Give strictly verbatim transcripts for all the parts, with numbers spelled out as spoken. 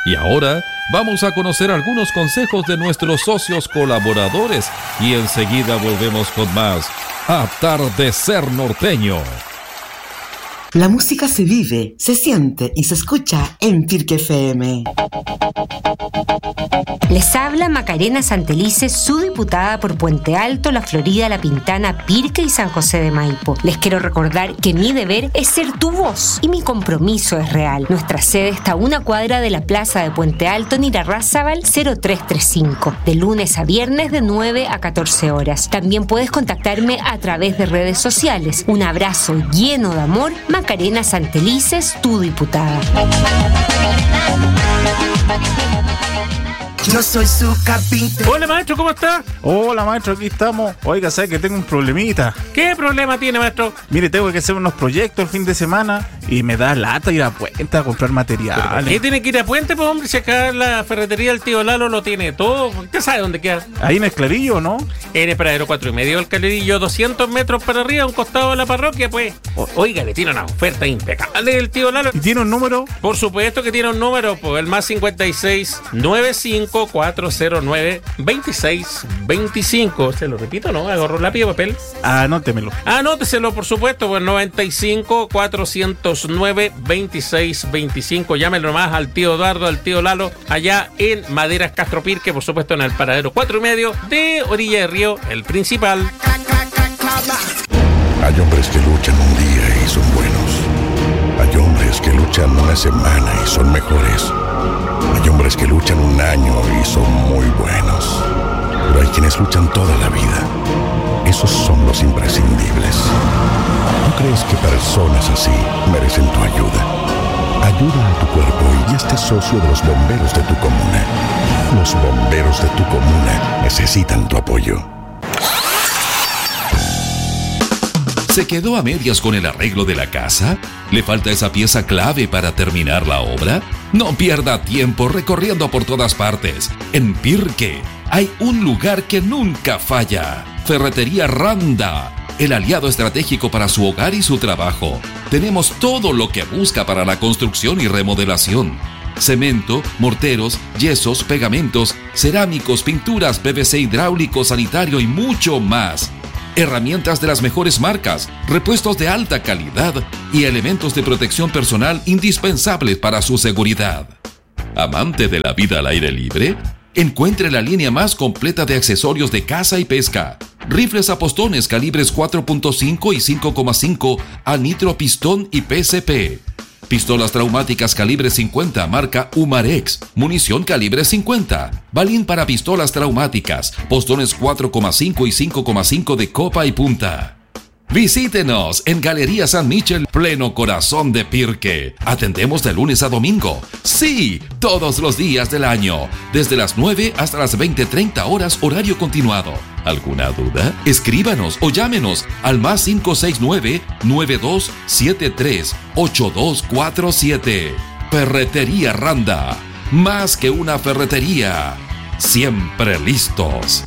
Y ahora vamos a conocer algunos consejos de nuestros socios colaboradores y enseguida volvemos con más Atardecer Norteño. La música se vive, se siente y se escucha en Pirque F M. Les habla Macarena Santelices, su diputada por Puente Alto, La Florida, La Pintana, Pirque y San José de Maipo. Les quiero recordar que mi deber es ser tu voz y mi compromiso es real. Nuestra sede está a una cuadra de la plaza de Puente Alto en Irarrázaval cero tres tres cinco, de lunes a viernes de nueve a catorce horas. También puedes contactarme a través de redes sociales. Un abrazo lleno de amor, Macarena Santelices, tu diputada. Yo soy su carpintero. Hola, maestro, ¿cómo está? Hola, maestro, aquí estamos. Oiga, ¿sabe que tengo un problemita? ¿Qué problema tiene, maestro? Mire, tengo que hacer unos proyectos el fin de semana y me da lata ir a Puente a comprar materiales. ¿Qué tiene que ir a Puente, pues, hombre? Si acá la ferretería del tío Lalo lo tiene todo. ¿Usted sabe dónde queda? Ahí en el Clarillo, ¿no? En el paradero cuatro y medio del Clarillo, doscientos metros para arriba, a un costado de la parroquia, pues. O, oiga, le tiene una oferta impecable del tío Lalo. ¿Y tiene un número? Por supuesto que tiene un número, pues, el más cincuenta y seis, noventa y cinco, cuatrocientos nueve, veintiséis, veinticinco. Se lo repito, ¿no? Agarro lápiz y papel. Anótemelo. Anóteselo, por supuesto, pues noventa y cinco, cuatrocientos nueve, veintiséis, veinticinco. Llámelo nomás al tío Eduardo, al tío Lalo, allá en Maderas Castro Pirque, por supuesto, en el paradero cuatro y medio de Orilla de Río, el principal. Hay hombres que luchan un día y son buenos. Hay hombres que luchan una semana y son mejores. Hay hombres que luchan un año y son muy buenos. Pero hay quienes luchan toda la vida. Esos son los imprescindibles. ¿No crees que personas así merecen tu ayuda? Ayuda a tu cuerpo y hazte socio de los bomberos de tu comuna. Los bomberos de tu comuna necesitan tu apoyo. ¿Se quedó a medias con el arreglo de la casa? ¿Le falta esa pieza clave para terminar la obra? No pierda tiempo recorriendo por todas partes. En Pirque hay un lugar que nunca falla. Ferretería Randa, el aliado estratégico para su hogar y su trabajo. Tenemos todo lo que busca para la construcción y remodelación. Cemento, morteros, yesos, pegamentos, cerámicos, pinturas, P V C hidráulico, sanitario y mucho más. Herramientas de las mejores marcas, repuestos de alta calidad y elementos de protección personal indispensables para su seguridad. ¿Amante de la vida al aire libre? Encuentre la línea más completa de accesorios de caza y pesca. Rifles a postones calibres cuatro punto cinco y cinco coma cinco a nitro pistón y P C P. Pistolas traumáticas calibre cincuenta marca Umarex, munición calibre cincuenta, balín para pistolas traumáticas, postones cuatro coma cinco y cinco coma cinco de copa y punta. Visítenos en Galería San Michel, pleno corazón de Pirque. Atendemos de lunes a domingo. Sí, todos los días del año. Desde las nueve hasta las veinte treinta horas horario continuado. ¿Alguna duda? Escríbanos o llámenos al más cinco seis nueve, nueve dos siete tres, ocho dos cuatro siete. Ferretería Randa. Más que una ferretería. Siempre listos.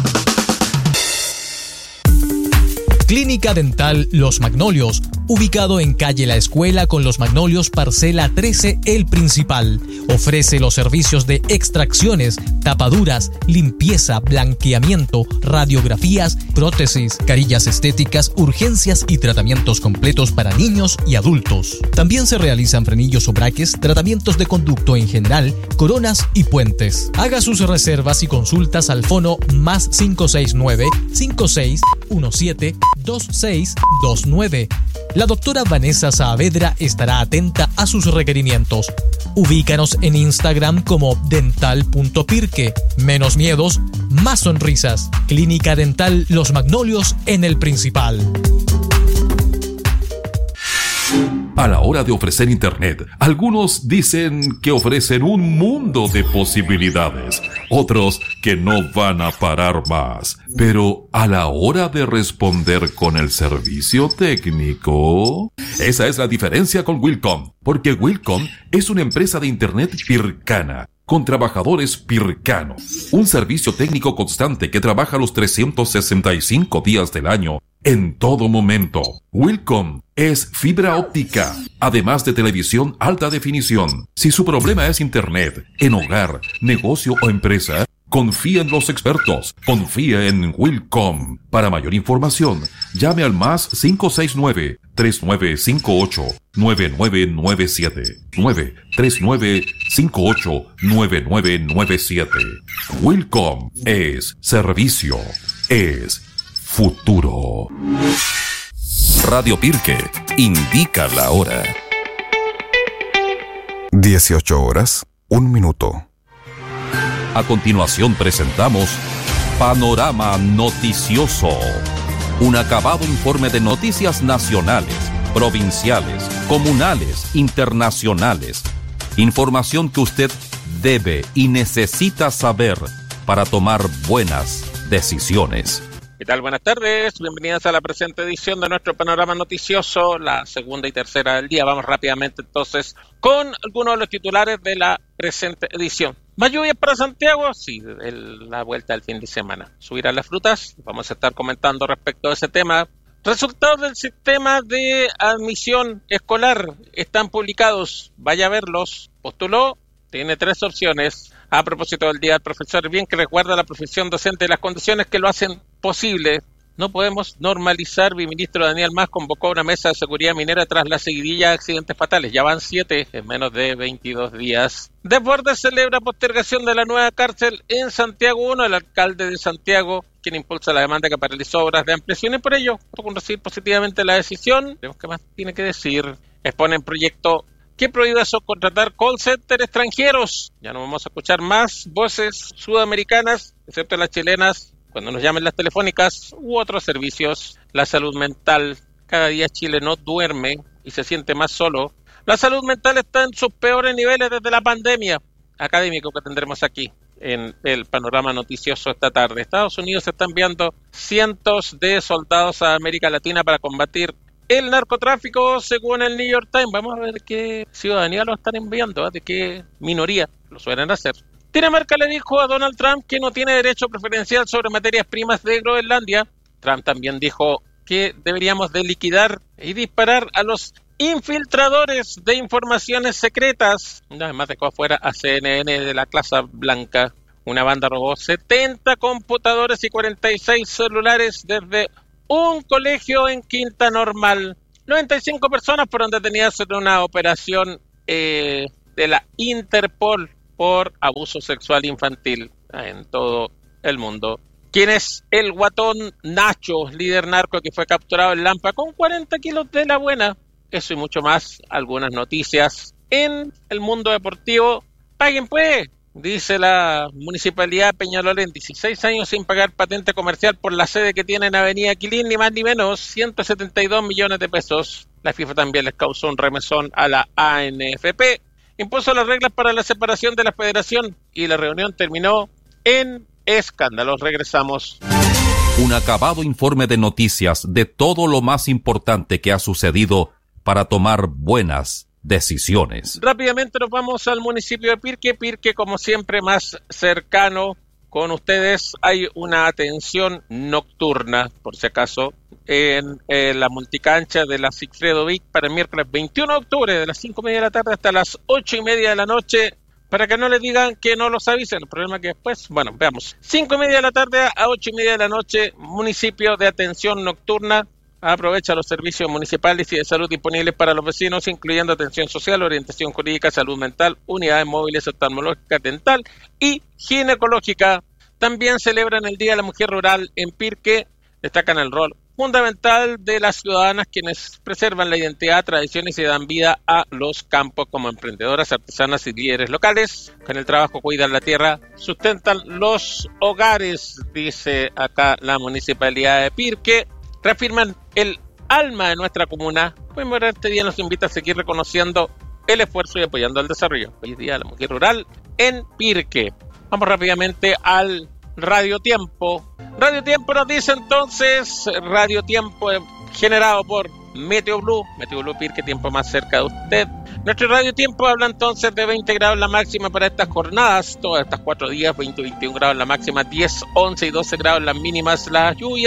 Clínica Dental Los Magnolios, ubicado en calle La Escuela con Los Magnolios, parcela trece, El Principal. Ofrece los servicios de extracciones, tapaduras, limpieza, blanqueamiento, radiografías, prótesis, carillas estéticas, urgencias y tratamientos completos para niños y adultos. También se realizan frenillos o braques, tratamientos de conducto en general, coronas y puentes. Haga sus reservas y consultas al fono más cinco seis nueve, cinco seis uno siete, dos seis dos nueve. La doctora Vanessa Saavedra estará atenta a sus requerimientos. Ubícanos en Instagram como dental punto pirque. Menos miedos, más sonrisas. Clínica Dental Los Magnolios en El Principal. A la hora de ofrecer internet, algunos dicen que ofrecen un mundo de posibilidades, otros que no van a parar más. Pero a la hora de responder con el servicio técnico, esa es la diferencia con Wilcom, porque Wilcom es una empresa de internet pircana, con trabajadores pircanos, un servicio técnico constante que trabaja los trescientos sesenta y cinco días del año en todo momento. Wilcom es fibra óptica, además de televisión alta definición. Si su problema es internet, en hogar, negocio o empresa, confía en los expertos. Confía en Wilcom. Para mayor información, llame al más cinco seis nueve, tres nueve cinco ocho, nueve nueve nueve siete. nueve tres nueve cinco ocho, nueve nueve nueve siete. Wilcom es servicio, es futuro. Radio Pirque indica la hora. dieciocho horas, un minuto. A continuación presentamos Panorama Noticioso, un acabado informe de noticias nacionales, provinciales, comunales, internacionales. Información que usted debe y necesita saber para tomar buenas decisiones. ¿Qué tal? Buenas tardes, bienvenidas a la presente edición de nuestro Panorama Noticioso, la segunda y tercera del día. Vamos rápidamente entonces con algunos de los titulares de la presente edición. ¿Más lluvias para Santiago? Sí, el, la vuelta del fin de semana. ¿Subirán las frutas? Vamos a estar comentando respecto a ese tema. Resultados del sistema de admisión escolar están publicados. Vaya a verlos. Postuló, tiene tres opciones. A propósito del Día del Profesor, bien que resguarda la profesión docente y las condiciones que lo hacen posible. No podemos normalizar. Mi ministro Daniel Mas convocó una mesa de seguridad minera tras la seguidilla de accidentes fatales. Ya van siete en menos de veintidós días. Desbordes celebra postergación de la nueva cárcel en Santiago uno. El alcalde de Santiago, quien impulsa la demanda que paralizó obras de ampliación, y por ello, con recibir positivamente la decisión, veremos qué más tiene que decir. Exponen proyecto que prohíbe subcontratar call center extranjeros. Ya no vamos a escuchar más voces sudamericanas, excepto las chilenas, cuando nos llamen las telefónicas u otros servicios. La salud mental. Cada día Chile no duerme y se siente más solo. La salud mental está en sus peores niveles desde la pandemia. Académico que tendremos aquí en el panorama noticioso esta tarde. Estados Unidos está enviando cientos de soldados a América Latina para combatir el narcotráfico, según el New York Times. Vamos a ver de qué ciudadanía lo están enviando, ¿eh? De qué minoría lo suelen hacer. Dinamarca le dijo a Donald Trump que no tiene derecho preferencial sobre materias primas de Groenlandia. Trump también dijo que deberíamos de liquidar y disparar a los infiltradores de informaciones secretas. Además dejó afuera a C N N de la Casa Blanca. Una banda robó setenta computadores y cuarenta y seis celulares desde un colegio en Quinta Normal. noventa y cinco personas fueron detenidas en una operación eh, de la Interpol por abuso sexual infantil en todo el mundo. ¿Quién es el guatón Nacho, líder narco que fue capturado en Lampa con cuarenta kilos de la buena? Eso y mucho más, algunas noticias en el mundo deportivo. ¡Paguen pues! Dice la Municipalidad de Peñalolén, dieciséis años sin pagar patente comercial por la sede que tiene en Avenida Quilín, ni más ni menos, ciento setenta y dos millones de pesos. La FIFA también les causó un remesón a la A N F P. Impuso las reglas para la separación de la federación y la reunión terminó en escándalos. Regresamos. Un acabado informe de noticias de todo lo más importante que ha sucedido para tomar buenas decisiones. Rápidamente nos vamos al municipio de Pirque. Pirque, como siempre, más cercano con ustedes. Hay una atención nocturna, por si acaso, en, en la multicancha de la Sigfredo Vic para el miércoles veintiuno de octubre, de las cinco y media de la tarde hasta las ocho y media de la noche, para que no les digan que no los avisen. El problema es que después, bueno, veamos. cinco y media de la tarde a ocho y media de la noche, municipio de atención nocturna. Aprovecha los servicios municipales y de salud disponibles para los vecinos, incluyendo atención social, orientación jurídica, salud mental, unidades móviles oftalmológicas, dental y ginecológica. También celebran el Día de la Mujer Rural en Pirque. Destacan el rol fundamental de las ciudadanas, quienes preservan la identidad, tradiciones y dan vida a los campos como emprendedoras, artesanas y líderes locales. Con el trabajo cuidan la tierra, sustentan los hogares, dice acá la Municipalidad de Pirque. Reafirman el alma de nuestra comuna. Bueno, este día nos invita a seguir reconociendo el esfuerzo y apoyando el desarrollo. Hoy es Día de la Mujer Rural en Pirque. Vamos rápidamente al Radio Tiempo. Radio Tiempo nos dice entonces, Radio Tiempo generado por Meteo Blue, Meteo Blue Pirque, tiempo más cerca de usted. Nuestro Radio Tiempo habla entonces de veinte grados la máxima para estas jornadas, todas estas cuatro días, veinte, veintiún grados la máxima, diez, once y doce grados las mínimas, las lluvias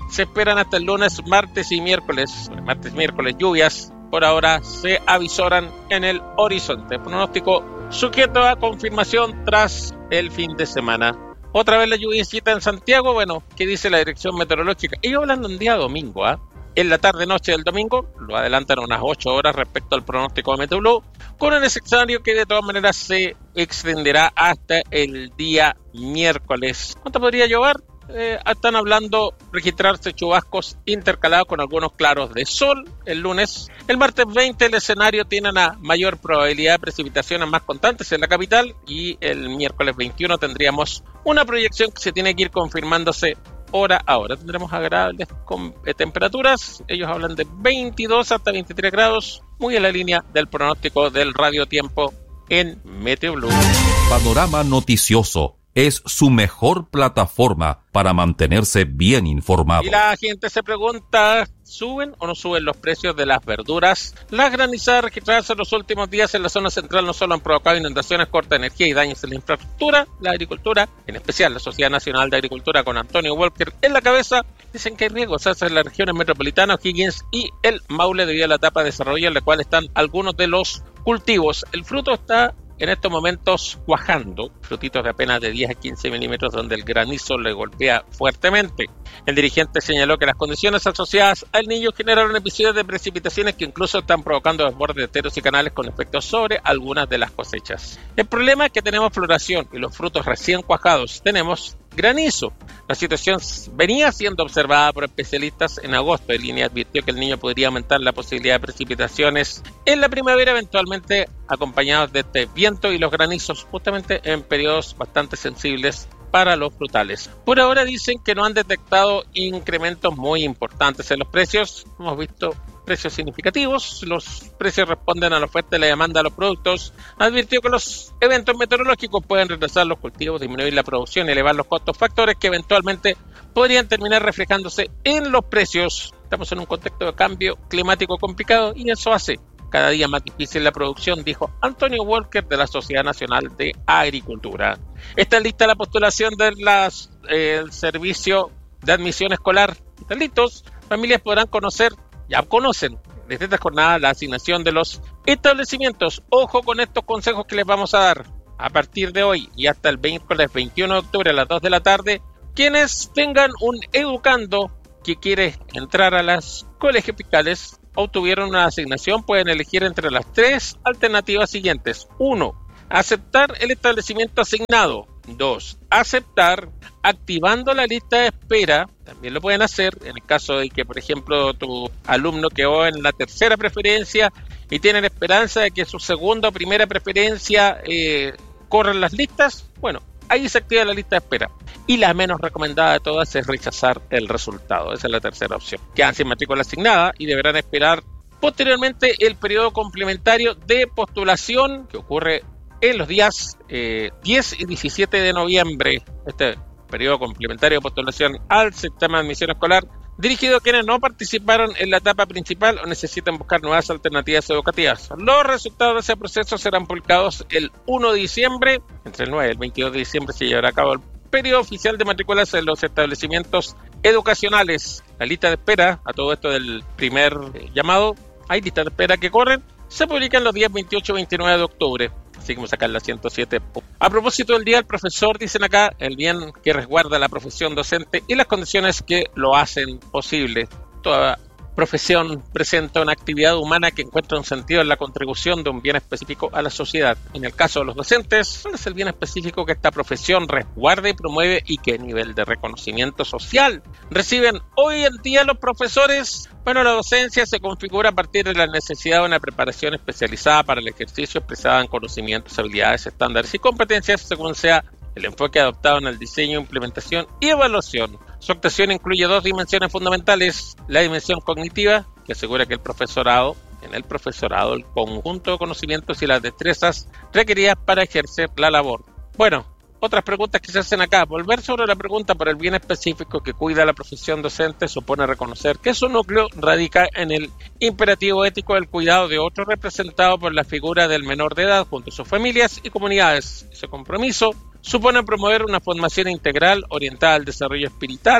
se esperan hasta el lunes, martes y miércoles. Martes y miércoles lluvias por ahora se avisoran en el horizonte. Pronóstico sujeto a confirmación tras el fin de semana. Otra vez la lluviecita en Santiago. Bueno, ¿qué dice la dirección meteorológica? Ellos hablan de un día domingo, ¿ah? ¿eh? En la tarde-noche del domingo, lo adelantan unas ocho horas respecto al pronóstico de Meteoblue, con un escenario que de todas maneras se extenderá hasta el día miércoles. ¿Cuánto podría llover? Eh, están hablando registrarse chubascos intercalados con algunos claros de sol el lunes. El martes veinte el escenario tiene una mayor probabilidad de precipitaciones más constantes en la capital, y el miércoles veintiuno tendríamos una proyección que se tiene que ir confirmándose hora a hora. Tendremos agradables con, eh, temperaturas. Ellos hablan de veintidós hasta veintitrés grados, muy en la línea del pronóstico del Radio Tiempo en Meteoblue. Panorama Noticioso es su mejor plataforma para mantenerse bien informado. Y la gente se pregunta, ¿suben o no suben los precios de las verduras? Las granizadas registradas en los últimos días en la zona central no solo han provocado inundaciones, corta de energía y daños en la infraestructura, la agricultura, en especial la Sociedad Nacional de Agricultura con Antonio Walker en la cabeza, dicen que hay riesgos en las regiones metropolitanas, O'Higgins y el Maule debido a la etapa de desarrollo en la cual están algunos de los cultivos. El fruto está en estos momentos cuajando, frutitos de apenas de diez a quince milímetros donde el granizo le golpea fuertemente. El dirigente señaló que las condiciones asociadas al Niño generaron episodios de precipitaciones que incluso están provocando desbordes de teros y canales con efectos sobre algunas de las cosechas. El problema es que tenemos floración y los frutos recién cuajados. Tenemos granizo. La situación venía siendo observada por especialistas en agosto. El I N E advirtió que el Niño podría aumentar la posibilidad de precipitaciones en la primavera, eventualmente acompañados de este viento y los granizos, justamente en periodos bastante sensibles para los frutales. Por ahora dicen que no han detectado incrementos muy importantes en los precios. Hemos visto precios significativos, los precios responden a la oferta y la demanda de los productos. Advirtió que los eventos meteorológicos pueden retrasar los cultivos, disminuir la producción y elevar los costos, factores que eventualmente podrían terminar reflejándose en los precios. Estamos en un contexto de cambio climático complicado y eso hace cada día más difícil la producción, dijo Antonio Walker de la Sociedad Nacional de Agricultura. Está lista la postulación del eh, servicio de admisión escolar. Están listos. Familias podrán conocer, ya conocen desde esta jornada la asignación de los establecimientos. Ojo con estos consejos que les vamos a dar a partir de hoy y hasta el miércoles veintiuno de octubre a las dos de la tarde. Quienes tengan un educando que quiere entrar a las colegios fiscales o tuvieron una asignación pueden elegir entre las tres alternativas siguientes. uno. Aceptar el establecimiento asignado. dos. Aceptar activando la lista de espera. También lo pueden hacer en el caso de que, por ejemplo, tu alumno quedó en la tercera preferencia y tienen esperanza de que su segunda o primera preferencia eh, corran las listas. Bueno, ahí se activa la lista de espera. Y la menos recomendada de todas es rechazar el resultado. Esa es la tercera opción. Quedan sin matrícula asignada y deberán esperar posteriormente el periodo complementario de postulación que ocurre en los días eh, diez y diecisiete de noviembre. Este periodo complementario de postulación al sistema de admisión escolar dirigido a quienes no participaron en la etapa principal o necesitan buscar nuevas alternativas educativas. Los resultados de ese proceso serán publicados el primero de diciembre. Entre el nueve y el veintidós de diciembre se llevará a cabo el periodo oficial de matrículas en los establecimientos educacionales. La lista de espera, a todo esto del primer eh, llamado, hay listas de espera que corren, se publican los días veintiocho y veintinueve de octubre. Así como sacar la ciento siete. A propósito del día del profesor, dicen acá, el bien que resguarda la profesión docente y las condiciones que lo hacen posible. Toda profesión presenta una actividad humana que encuentra un sentido en la contribución de un bien específico a la sociedad. En el caso de los docentes, ¿cuál es el bien específico que esta profesión resguarda y promueve y qué nivel de reconocimiento social reciben hoy en día los profesores? Bueno, la docencia se configura a partir de la necesidad de una preparación especializada para el ejercicio expresada en conocimientos, habilidades, estándares y competencias según sea el enfoque adoptado en el diseño, implementación y evaluación. Su actuación incluye dos dimensiones fundamentales: la dimensión cognitiva, que asegura que el profesorado, en el profesorado, el conjunto de conocimientos y las destrezas requeridas para ejercer la labor. Bueno, otras preguntas que se hacen acá. Volver sobre la pregunta por el bien específico que cuida la profesión docente supone reconocer que su núcleo radica en el imperativo ético del cuidado de otro representado por la figura del menor de edad junto a sus familias y comunidades. Ese compromiso supone promover una formación integral orientada al desarrollo espiritual,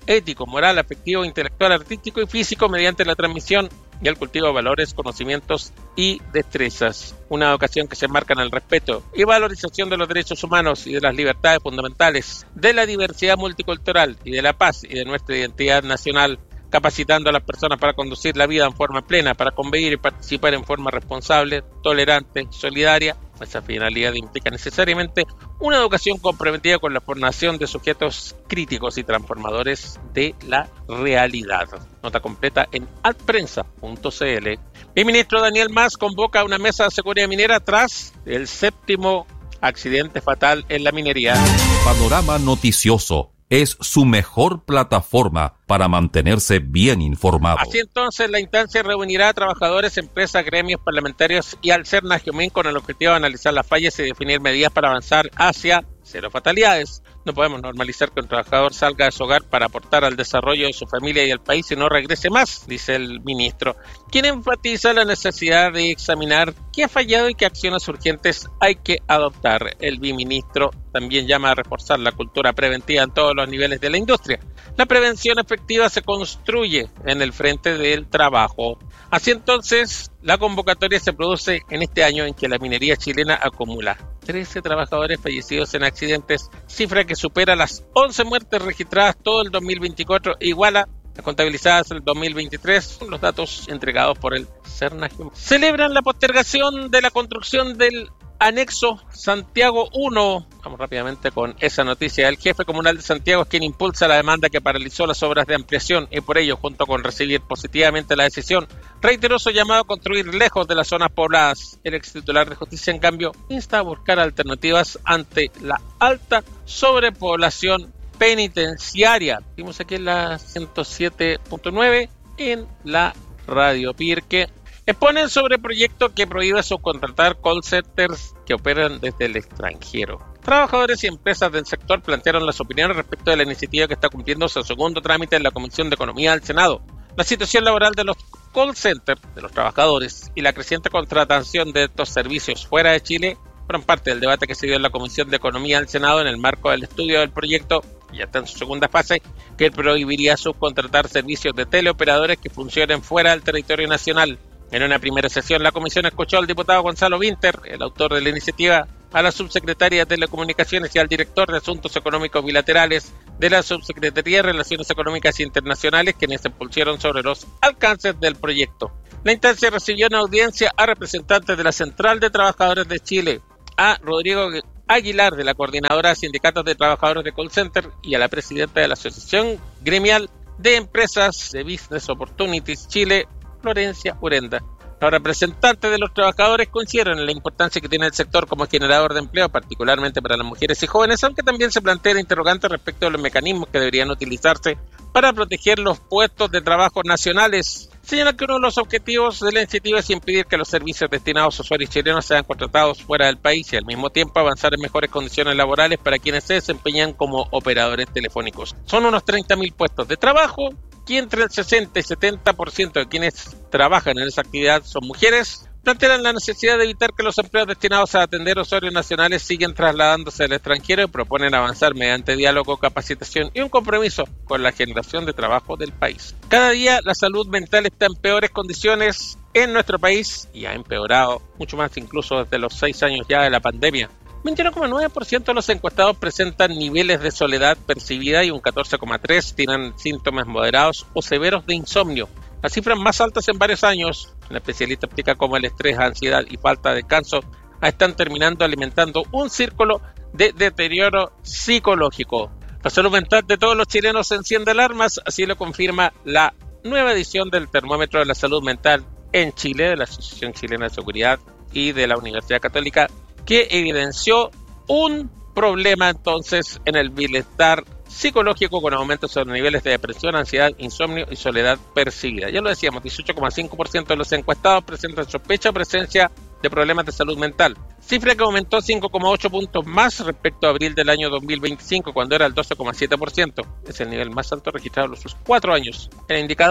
ético, moral, afectivo, intelectual, artístico y físico mediante la transmisión y el cultivo de valores, conocimientos y destrezas. Una educación que se enmarca en el respeto y valorización de los derechos humanos y de las libertades fundamentales, de la diversidad multicultural y de la paz y de nuestra identidad nacional, capacitando a las personas para conducir la vida en forma plena, para convivir y participar en forma responsable, tolerante, solidaria. Esa finalidad implica necesariamente una educación comprometida con la formación de sujetos críticos y transformadores de la realidad. Nota completa en adprensa punto c l. El ministro Daniel Mas convoca a una mesa de seguridad minera tras el séptimo accidente fatal en la minería. Panorama Noticioso es su mejor plataforma para mantenerse bien informado. Así entonces, la instancia reunirá a trabajadores, empresas, gremios, parlamentarios y al CERNA Geomin con el objetivo de analizar las fallas y definir medidas para avanzar hacia cero fatalidades. No podemos normalizar que un trabajador salga de su hogar para aportar al desarrollo de su familia y del país y no regrese más, dice el ministro, quien enfatiza la necesidad de examinar qué ha fallado y qué acciones urgentes hay que adoptar. El biministro también llama a reforzar la cultura preventiva en todos los niveles de la industria. La prevención efectiva se construye en el frente del trabajo. Así entonces, la convocatoria se produce en este año en que la minería chilena acumula trece trabajadores fallecidos en accidentes, cifra que supera las once muertes registradas todo el dos mil veinticuatro e iguala las contabilizadas en el dos mil veintitrés, los datos entregados por el CERNA. Celebran la postergación de la construcción del anexo Santiago uno. Vamos rápidamente con esa noticia. El jefe comunal de Santiago es quien impulsa la demanda que paralizó las obras de ampliación y por ello, junto con recibir positivamente la decisión, reiteró su llamado a construir lejos de las zonas pobladas. El ex titular de Justicia, en cambio, insta a buscar alternativas ante la alta sobrepoblación penitenciaria. Vimos aquí en la ciento siete punto nueve en la Radio Pirque. Exponen sobre proyecto que prohíbe subcontratar call centers que operan desde el extranjero. Trabajadores y empresas del sector plantearon las opiniones respecto de la iniciativa que está cumpliendo su segundo trámite en la Comisión de Economía del Senado. La situación laboral de los call centers, de los trabajadores, y la creciente contratación de estos servicios fuera de Chile fueron parte del debate que se dio en la Comisión de Economía del Senado en el marco del estudio del proyecto, que ya está en su segunda fase, que prohibiría subcontratar servicios de teleoperadores que funcionen fuera del territorio nacional. En una primera sesión, la comisión escuchó al diputado Gonzalo Winter, el autor de la iniciativa, a la subsecretaria de Telecomunicaciones y al director de Asuntos Económicos Bilaterales de la Subsecretaría de Relaciones Económicas Internacionales, quienes se impulsaron sobre los alcances del proyecto. La instancia recibió en audiencia a representantes de la Central de Trabajadores de Chile, a Rodrigo Aguilar, de la Coordinadora de Sindicatos de Trabajadores de Call Center, y a la presidenta de la Asociación Gremial de Empresas de Business Opportunities Chile, Florencia Urenda. Los representantes de los trabajadores coincidieron en la importancia que tiene el sector como generador de empleo, particularmente para las mujeres y jóvenes, aunque también se plantea interrogantes respecto a los mecanismos que deberían utilizarse para proteger los puestos de trabajo nacionales. Señala que uno de los objetivos de la iniciativa es impedir que los servicios destinados a usuarios chilenos sean contratados fuera del país y al mismo tiempo avanzar en mejores condiciones laborales para quienes se desempeñan como operadores telefónicos. Son unos treinta mil puestos de trabajo, y entre el sesenta y setenta por ciento de quienes trabajan en esa actividad son mujeres. Plantean la necesidad de evitar que los empleos destinados a atender usuarios nacionales siguen trasladándose al extranjero y proponen avanzar mediante diálogo, capacitación y un compromiso con la generación de trabajo del país. Cada día la salud mental está en peores condiciones en nuestro país y ha empeorado mucho más incluso desde los seis años ya de la pandemia. veintiuno coma nueve por ciento de los encuestados presentan niveles de soledad percibida y un catorce coma tres por ciento tienen síntomas moderados o severos de insomnio. Las cifras más altas en varios años. El especialista explica cómo el estrés, ansiedad y falta de descanso están terminando alimentando un círculo de deterioro psicológico. La salud mental de todos los chilenos enciende alarmas, así lo confirma la nueva edición del Termómetro de la Salud Mental en Chile, de la Asociación Chilena de Seguridad y de la Universidad Católica, que evidenció un problema entonces en el bienestar psicológico con aumentos en los niveles de depresión, ansiedad, insomnio y soledad percibida. Ya lo decíamos, dieciocho coma cinco por ciento de los encuestados presentan sospecha o presencia de problemas de salud mental, cifra que aumentó cinco coma ocho puntos más respecto a abril del año dos mil veinticinco, cuando era el doce coma siete por ciento. Es el nivel más alto registrado en los últimos cuatro años. El indicador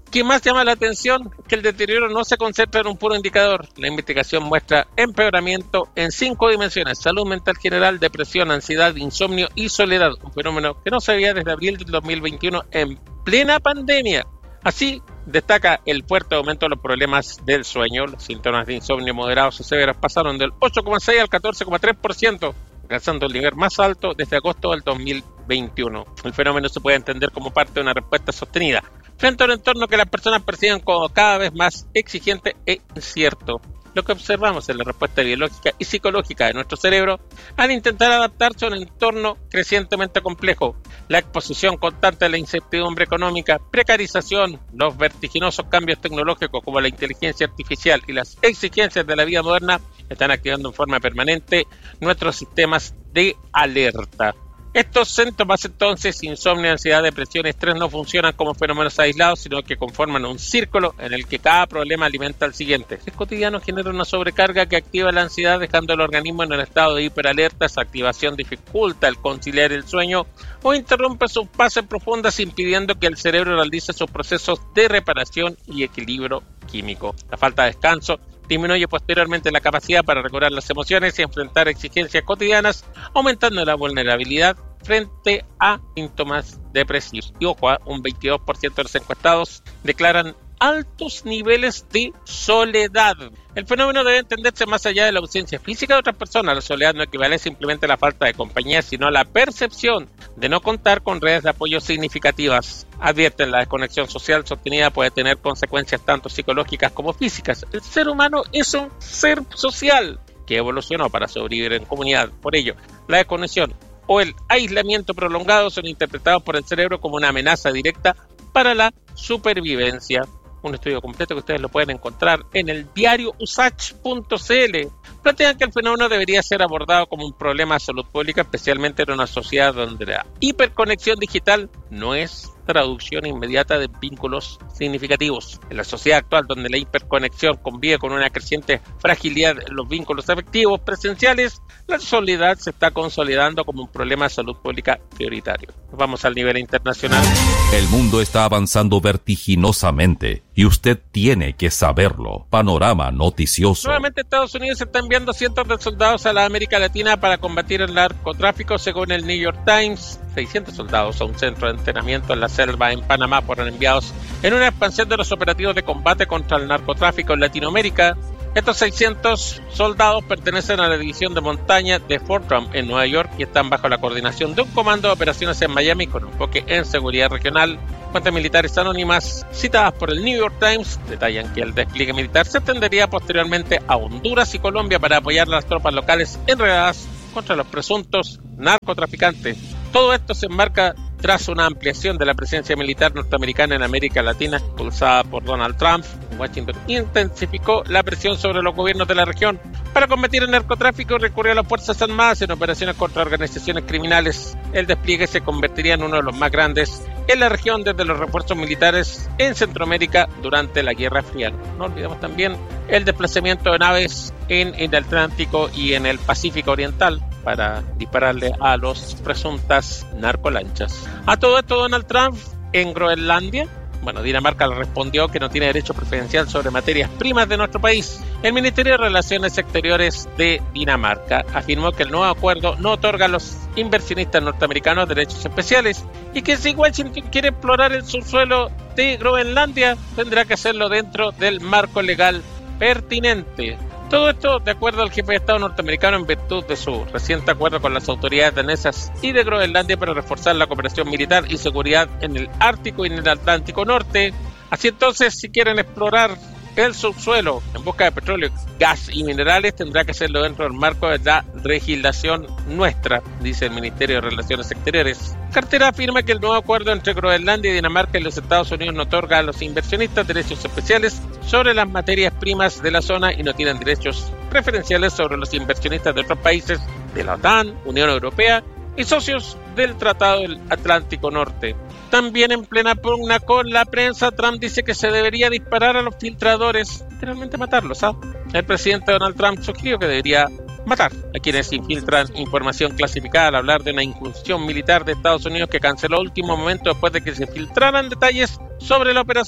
que más llama la atención es que el deterioro no se concentra en un puro indicador. La investigación muestra empeoramiento en cinco dimensiones: salud mental general, depresión, ansiedad, insomnio y soledad, un fenómeno que no se veía desde abril del dos mil veintiuno en plena pandemia. Así, destaca el fuerte aumento de los problemas del sueño. Los síntomas de insomnio moderados o severos pasaron del ocho coma seis al catorce coma tres por ciento, alcanzando el nivel más alto desde agosto del dos mil veintiuno. El fenómeno se puede entender como parte de una respuesta sostenida frente a un entorno que las personas perciben como cada vez más exigente e incierto. Lo que observamos en la respuesta biológica y psicológica de nuestro cerebro al intentar adaptarse a un entorno crecientemente complejo. La exposición constante a la incertidumbre económica, precarización, los vertiginosos cambios tecnológicos como la inteligencia artificial y las exigencias de la vida moderna están activando en forma permanente nuestros sistemas de alerta. Estos síntomas entonces, insomnio, ansiedad, depresión y estrés, no funcionan como fenómenos aislados, sino que conforman un círculo en el que cada problema alimenta al siguiente. El cotidiano genera una sobrecarga que activa la ansiedad, dejando al organismo en el estado de hiperalerta. Esa activación dificulta el conciliar el sueño o interrumpe sus fases profundas, impidiendo que el cerebro realice sus procesos de reparación y equilibrio químico. La falta de descanso disminuye posteriormente la capacidad para recobrar las emociones y enfrentar exigencias cotidianas, aumentando la vulnerabilidad frente a síntomas depresivos. Y ojo, un veintidós por ciento de los encuestados declaran altos niveles de soledad. El fenómeno debe entenderse más allá de la ausencia física de otras personas. La soledad no equivale simplemente a la falta de compañía, sino a la percepción de no contar con redes de apoyo significativas. Advierten, la desconexión social sostenida puede tener consecuencias tanto psicológicas como físicas. El ser humano es un ser social que evolucionó para sobrevivir en comunidad. Por ello, la desconexión o el aislamiento prolongado son interpretados por el cerebro como una amenaza directa para la supervivencia. Un estudio completo que ustedes lo pueden encontrar en el diario usach punto c l. Plantean que el fenómeno debería ser abordado como un problema de salud pública, especialmente en una sociedad donde la hiperconexión digital no es traducción inmediata de vínculos significativos. En la sociedad actual, donde la hiperconexión convive con una creciente fragilidad en los vínculos afectivos presenciales, la soledad se está consolidando como un problema de salud pública prioritario. Vamos al nivel internacional. El mundo está avanzando vertiginosamente y usted tiene que saberlo. Panorama noticioso. Nuevamente Estados Unidos está enviando cientos de soldados a la América Latina para combatir el narcotráfico. Según el New York Times, seiscientos soldados a un centro de entrenamiento en la selva en Panamá fueron enviados en una expansión de los operativos de combate contra el narcotráfico en Latinoamérica. Estos seiscientos soldados pertenecen a la división de montaña de Fort Trump en Nueva York y están bajo la coordinación de un comando de operaciones en Miami con enfoque en seguridad regional. Fuentes militares anónimas citadas por el New York Times detallan que el despliegue militar se extendería posteriormente a Honduras y Colombia para apoyar a las tropas locales enredadas contra los presuntos narcotraficantes. Todo esto se enmarca tras una ampliación de la presencia militar norteamericana en América Latina impulsada por Donald Trump. Washington intensificó la presión sobre los gobiernos de la región para combatir el narcotráfico y recurrió a las Fuerzas Armadas en operaciones contra organizaciones criminales. El despliegue se convertiría en uno de los más grandes en la región desde los refuerzos militares en Centroamérica durante la Guerra Fría. No olvidemos también el desplazamiento de naves en el Atlántico y en el Pacífico Oriental para dispararle a los presuntas narcolanchas. A todo esto, Donald Trump en Groenlandia, bueno, Dinamarca le respondió que no tiene derecho preferencial sobre materias primas de nuestro país. El Ministerio de Relaciones Exteriores de Dinamarca afirmó que el nuevo acuerdo no otorga a los inversionistas norteamericanos derechos especiales y que si Washington quiere explorar el subsuelo de Groenlandia, tendrá que hacerlo dentro del marco legal pertinente. Todo esto de acuerdo al jefe de Estado norteamericano en virtud de su reciente acuerdo con las autoridades danesas y de Groenlandia para reforzar la cooperación militar y seguridad en el Ártico y en el Atlántico Norte. Así entonces, si quieren explorar el subsuelo en busca de petróleo, gas y minerales, tendrá que hacerlo dentro del marco de la legislación nuestra, dice el Ministerio de Relaciones Exteriores. Cartera afirma que el nuevo acuerdo entre Groenlandia y Dinamarca y los Estados Unidos no otorga a los inversionistas derechos especiales sobre las materias primas de la zona y no tienen derechos preferenciales sobre los inversionistas de otros países de la OTAN, Unión Europea y socios del Tratado del Atlántico Norte. También en plena pugna con la prensa, Trump dice que se debería disparar a los filtradores, literalmente matarlos, ¿ah? El presidente Donald Trump sugirió que debería matar a quienes infiltran información clasificada al hablar de una incursión militar de Estados Unidos que canceló a último momento después de que se filtraran detalles sobre la operación.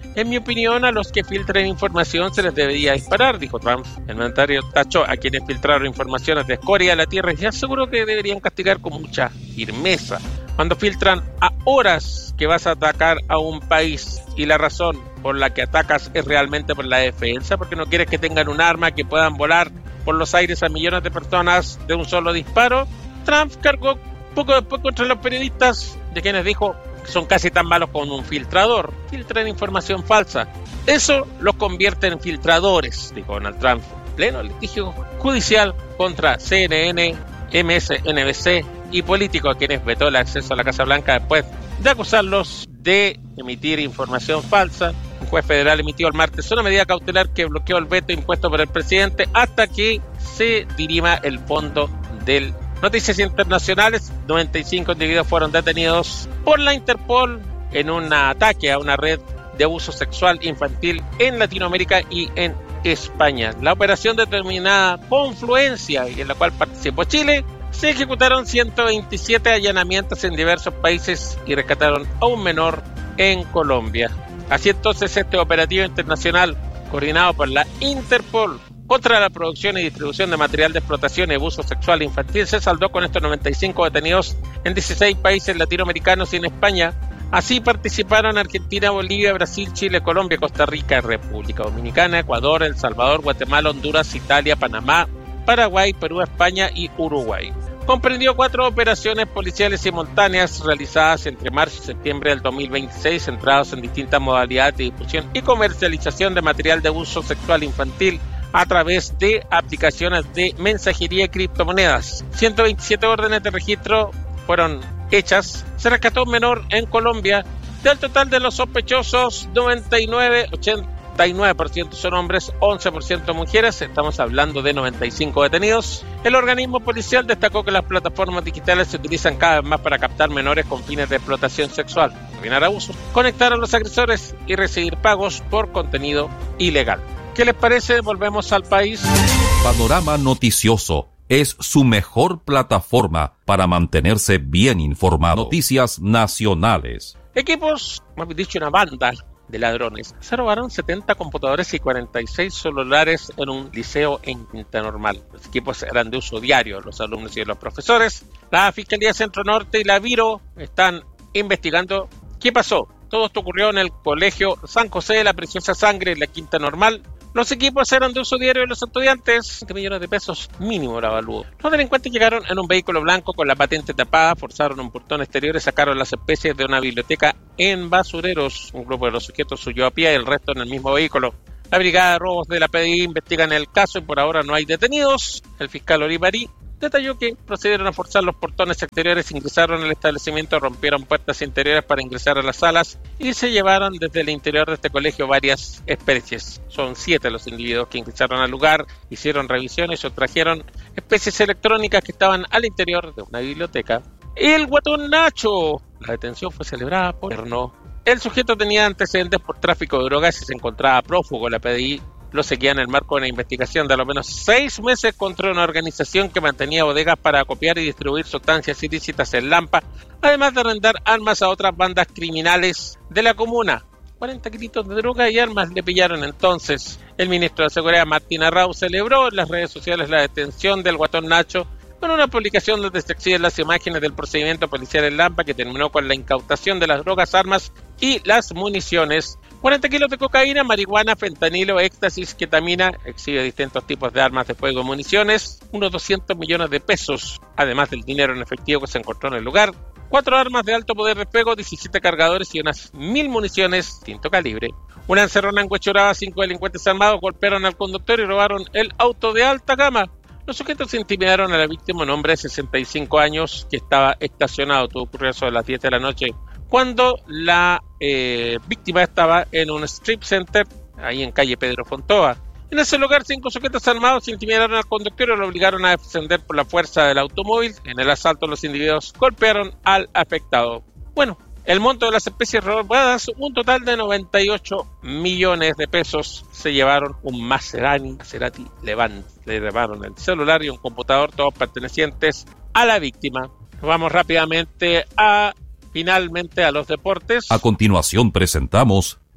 En mi opinión, a los que filtren información se les debería disparar, dijo Trump. El mandatario tachó a quienes filtraron informaciones de escoria de la Tierra y aseguró que deberían castigar con mucha firmeza. Cuando filtran a horas que vas a atacar a un país y la razón por la que atacas es realmente por la defensa, porque no quieres que tengan un arma que puedan volar por los aires a millones de personas de un solo disparo, Trump cargó poco después contra los periodistas, de quienes dijo que son casi tan malos como un filtrador. Filtran información falsa. Eso los convierte en filtradores, dijo Donald Trump. Pleno litigio judicial contra C N N, M S N B C y políticos a quienes vetó el acceso a la Casa Blanca después de acusarlos de emitir información falsa. Un juez federal emitió el martes una medida cautelar que bloqueó el veto impuesto por el presidente hasta que se dirima el fondo del. Noticias internacionales: noventa y cinco individuos fueron detenidos por la Interpol en un ataque a una red de abuso sexual infantil en Latinoamérica y en España. La operación denominada Confluencia, y en la cual participó Chile, se ejecutaron ciento veintisiete allanamientos en diversos países y rescataron a un menor en Colombia. Así entonces, este operativo internacional coordinado por la Interpol contra la producción y distribución de material de explotación y abuso sexual infantil se saldó con estos noventa y cinco detenidos en dieciséis países latinoamericanos y en España. Así participaron Argentina, Bolivia, Brasil, Chile, Colombia, Costa Rica, República Dominicana, Ecuador, El Salvador, Guatemala, Honduras, Italia, Panamá, Paraguay, Perú, España y Uruguay. Comprendió cuatro operaciones policiales simultáneas realizadas entre marzo y septiembre del dos mil veintiséis, centrados en distintas modalidades de difusión y comercialización de material de abuso sexual infantil a través de aplicaciones de mensajería y criptomonedas. ciento veintisiete órdenes de registro fueron hechas. Se rescató un menor en Colombia. Del total de los sospechosos, noventa y nueve, ochenta y nueve por ciento son hombres, once por ciento mujeres. Estamos hablando de noventa y cinco detenidos. El organismo policial destacó que las plataformas digitales se utilizan cada vez más para captar menores con fines de explotación sexual, combinar abusos, conectar a los agresores y recibir pagos por contenido ilegal. ¿Qué les parece? Volvemos al país. Panorama Noticioso es su mejor plataforma para mantenerse bien informado. Noticias nacionales. Equipos, más bien dicho, una banda de ladrones se robaron setenta computadores y cuarenta y seis celulares en un liceo en Quinta Normal. Los equipos eran de uso diario, los alumnos y los profesores. La Fiscalía Centro Norte y la Viro están investigando qué pasó. Todo esto ocurrió en el Colegio San José de la Preciosa Sangre en la Quinta Normal. Los equipos eran de uso diario de los estudiantes, veinte millones de pesos mínimo el avalúo. Los delincuentes llegaron en un vehículo blanco con la patente tapada, forzaron un portón exterior y sacaron las especies de una biblioteca en basureros. Un grupo de los sujetos huyó a pie y el resto en el mismo vehículo. La Brigada de Robos de la P D I investigan el caso y por ahora no hay detenidos. El fiscal Olivari detalló que procedieron a forzar los portones exteriores, ingresaron al establecimiento, rompieron puertas interiores para ingresar a las salas y se llevaron desde el interior de este colegio varias especies. Son siete los individuos que ingresaron al lugar, hicieron revisiones y sustrajeron especies electrónicas que estaban al interior de una biblioteca. El Guatón Nacho. La detención fue celebrada por Erno. El sujeto tenía antecedentes por tráfico de drogas y se encontraba prófugo. La P D I lo seguía en el marco de una investigación de al menos seis meses contra una organización que mantenía bodegas para copiar y distribuir sustancias ilícitas en Lampa, además de arrendar armas a otras bandas criminales de la comuna. cuarenta kilitos de droga y armas le pillaron entonces. El ministro de Seguridad, Martín Arrau, celebró en las redes sociales la detención del Guatón Nacho con una publicación donde se exhiben las imágenes del procedimiento policial en Lampa, que terminó con la incautación de las drogas, armas y las municiones. cuarenta kilos de cocaína, marihuana, fentanilo, éxtasis, ketamina, exhibe distintos tipos de armas de fuego y municiones, unos doscientos millones de pesos, además del dinero en efectivo que se encontró en el lugar, cuatro armas de alto poder de fuego, diecisiete cargadores y unas mil municiones distinto calibre. Una encerrona en Huechuraba, cinco delincuentes armados golpearon al conductor y robaron el auto de alta gama. Los sujetos intimidaron a la víctima, un hombre de sesenta y cinco años que estaba estacionado. Todo ocurrió eso a las diez de la noche, cuando la eh, víctima estaba en un strip center, ahí en calle Pedro Fontoa. En ese lugar, cinco sujetos armados intimidaron al conductor y lo obligaron a descender por la fuerza del automóvil. En el asalto, los individuos golpearon al afectado. Bueno, el monto de las especies robadas, un total de noventa y ocho millones de pesos. Se llevaron un Maserati, Maserati Levante. Le llevaron el celular y un computador, todos pertenecientes a la víctima. Vamos rápidamente a... Finalmente a los deportes. A continuación presentamos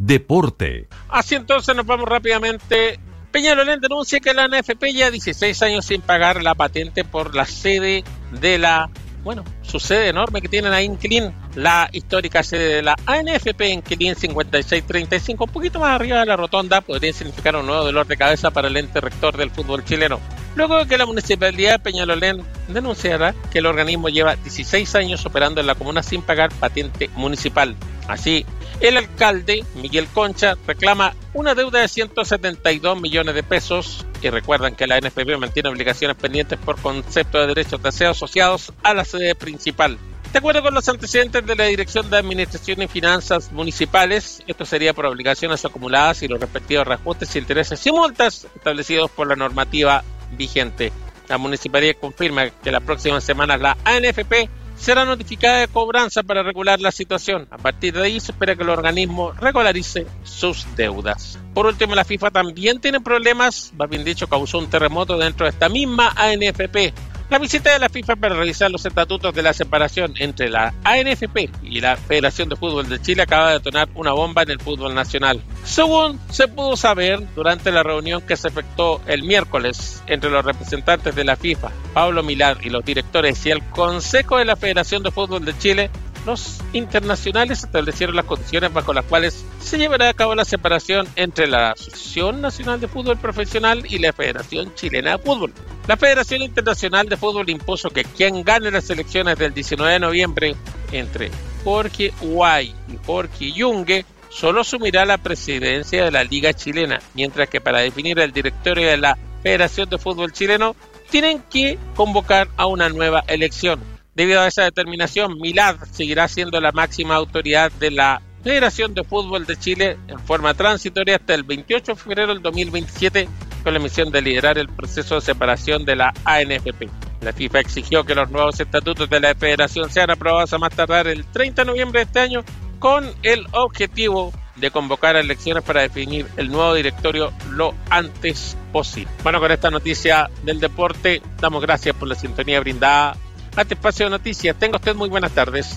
deporte. Así entonces nos vamos rápidamente. Peñalolén denuncia que la A N F P lleva dieciséis años sin pagar la patente por la sede de la... Bueno, su sede enorme que tienen ahí en Quilín, la histórica sede de la A N F P en Quilín cincuenta y seis treinta y cinco, un poquito más arriba de la rotonda, podría significar un nuevo dolor de cabeza para el ente rector del fútbol chileno. Luego de que la municipalidad de Peñalolén denunciara que el organismo lleva dieciséis años operando en la comuna sin pagar patente municipal. Así, el alcalde, Miguel Concha, reclama una deuda de ciento setenta y dos millones de pesos y recuerdan que la A N F P mantiene obligaciones pendientes por concepto de derechos de aseo asociados a la sede principal. De acuerdo con los antecedentes de la Dirección de Administración y Finanzas Municipales, esto sería por obligaciones acumuladas y los respectivos reajustes, intereses y multas establecidos por la normativa vigente. La municipalidad confirma que la próxima semana la A N F P será notificada de cobranza para regular la situación. A partir de ahí se espera que el organismo regularice sus deudas. Por último, la FIFA también tiene problemas, más bien dicho, causó un terremoto dentro de esta misma A N F P. La visita de la FIFA para revisar los estatutos de la separación entre la A N F P y la Federación de Fútbol de Chile acaba de detonar una bomba en el fútbol nacional. Según se pudo saber durante la reunión que se efectuó el miércoles entre los representantes de la FIFA, Pablo Milad, y los directores y el Consejo de la Federación de Fútbol de Chile, los internacionales establecieron las condiciones bajo las cuales se llevará a cabo la separación entre la Asociación Nacional de Fútbol Profesional y la Federación Chilena de Fútbol. La Federación Internacional de Fútbol impuso que quien gane las elecciones del diecinueve de noviembre entre Jorge Huay y Jorge Yungue solo asumirá la presidencia de la Liga Chilena, mientras que para definir el directorio de la Federación de Fútbol Chileno tienen que convocar a una nueva elección. Debido a esa determinación, Milad seguirá siendo la máxima autoridad de la Federación de Fútbol de Chile en forma transitoria hasta el veintiocho de febrero del dos mil veintisiete, con la misión de liderar el proceso de separación de la A N F P. La FIFA exigió que los nuevos estatutos de la Federación sean aprobados a más tardar el treinta de noviembre de este año, con el objetivo de convocar a elecciones para definir el nuevo directorio lo antes posible. Bueno, con esta noticia del deporte, damos gracias por la sintonía brindada a este espacio de noticias. Tenga usted muy buenas tardes.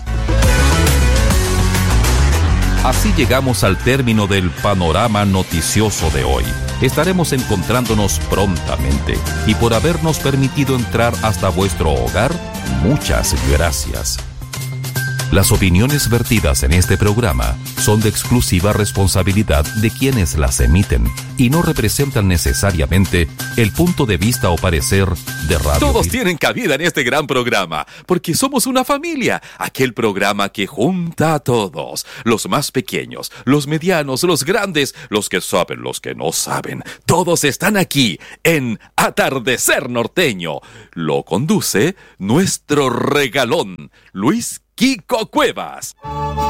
Así llegamos al término del panorama noticioso de hoy. Estaremos encontrándonos prontamente y por habernos permitido entrar hasta vuestro hogar, muchas gracias. Las opiniones vertidas en este programa son de exclusiva responsabilidad de quienes las emiten y no representan necesariamente el punto de vista o parecer de Radio Todos Vir. tienen cabida en este gran programa, porque somos una familia, aquel programa que junta a todos, los más pequeños, los medianos, los grandes, los que saben, los que no saben, todos están aquí en Atardecer Norteño. Lo conduce nuestro regalón, Luis Kiko Cuevas.